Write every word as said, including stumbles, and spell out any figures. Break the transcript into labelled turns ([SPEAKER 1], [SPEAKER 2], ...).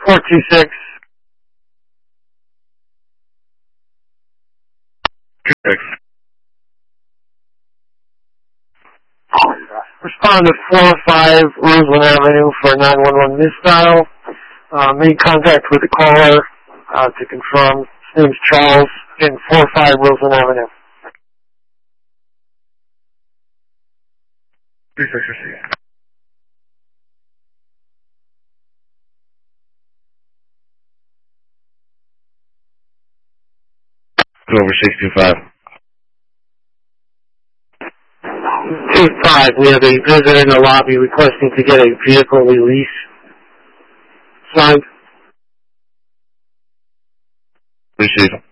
[SPEAKER 1] four two six.
[SPEAKER 2] two six.
[SPEAKER 1] Respond to four oh five Roseland Avenue for nine one one misdial. Uh, made contact with the caller uh, to confirm. His name's Charles in four oh five Roseland Avenue.
[SPEAKER 2] two six received. Over six two five.
[SPEAKER 1] two five, we have a visitor in the lobby requesting to get a vehicle release signed.
[SPEAKER 2] Received.